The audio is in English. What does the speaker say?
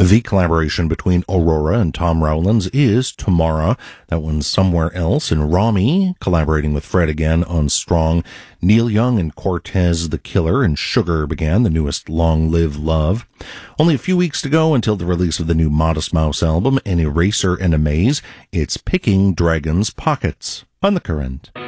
The collaboration between Aurora and Tom Rowlands is Tomorrow. That one's Somewhere Else. And Rami collaborating with Fred again on Strong. Neil Young and Cortez the Killer and Sugar began the newest Long Live Love. Only a few weeks to go until the release of the new Modest Mouse album, An Eraser and a Maze. It's Picking Dragon's Pockets on The Current.